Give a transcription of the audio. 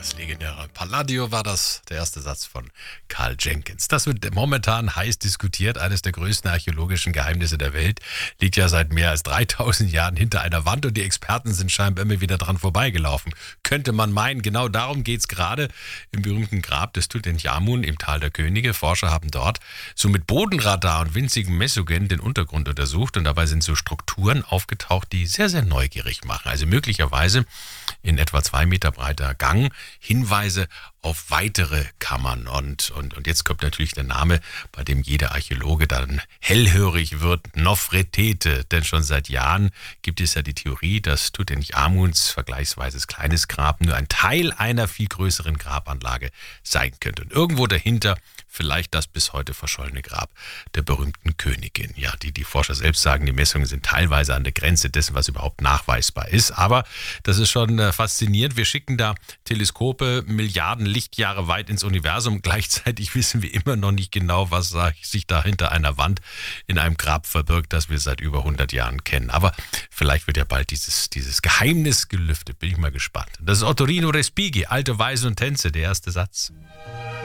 das legendäre Palladio war das, der erste Satz von Karl Jenkins. Das wird momentan heiß diskutiert. Eines der größten archäologischen Geheimnisse der Welt liegt ja seit mehr als 3000 Jahren hinter einer Wand und die Experten sind scheinbar immer wieder dran vorbeigelaufen. Könnte man meinen, genau darum geht es gerade im berühmten Grab des Tutanchamun im Tal der Könige. Forscher haben dort so mit Bodenradar und winzigen Messungen den Untergrund untersucht und dabei sind so Strukturen aufgetaucht, die sehr, sehr neugierig machen. Also möglicherweise in etwa 2 Meter breiter Gang Hinweise auf weitere Kammern. Und jetzt kommt natürlich der Name, bei dem jeder Archäologe dann hellhörig wird, Nofretete. Denn schon seit Jahren gibt es ja die Theorie, dass Tutanchamuns vergleichsweise kleines Grab nur ein Teil einer viel größeren Grabanlage sein könnte. Und irgendwo dahinter vielleicht das bis heute verschollene Grab der berühmten Königin. Ja, die Forscher selbst sagen, die Messungen sind teilweise an der Grenze dessen, was überhaupt nachweisbar ist. Aber das ist schon faszinierend. Wir schicken da Teleskope Milliarden Lichtjahre weit ins Universum. Gleichzeitig wissen wir immer noch nicht genau, was sich da hinter einer Wand in einem Grab verbirgt, das wir seit über 100 Jahren kennen. Aber vielleicht wird ja bald dieses Geheimnis gelüftet. Bin ich mal gespannt. Das ist Ottorino Respighi, Alte Weisen und Tänze, der erste Satz.